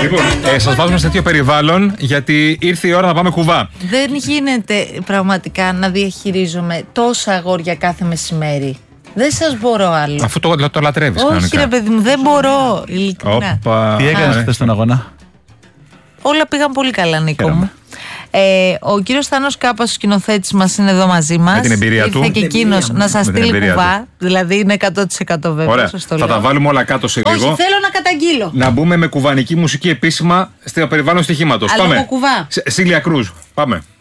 Λοιπόν, σας βάζουμε σε τέτοιο περιβάλλον γιατί ήρθε η ώρα να πάμε κουβά. Δεν γίνεται πραγματικά να διαχειρίζομαι τόσα αγόρια κάθε μεσημέρι. Δεν σας μπορώ άλλο. Αφού το λατρεύεις Όχι κανονικά. ρε παιδί μου, δεν μπορώ. Ειλικρινά. Τι έκανες χθες στον αγώνα? Όλα πήγαν πολύ καλά, Νίκο Χαίρομαι. μου. Ο κύριος Θάνος Κάπας, ο σκηνοθέτης μας, είναι εδώ μαζί μας. Με την εμπειρία του. Ήρθε και εκείνος να σας Με την στείλει εμπειρία κουβά. Δηλαδή είναι 100% βέβαιος. Ωραία. Σας το Θα λέω. τα βάλουμε όλα κάτω σε λίγο. Όχι, θέλω να καταγγείλω. Να μπούμε με κουβανική μουσική επίσημα στο περιβάλλον στοιχήματος. Αλλά Πάμε. από κουβά. Σίλια Κρούζ. Πάμε.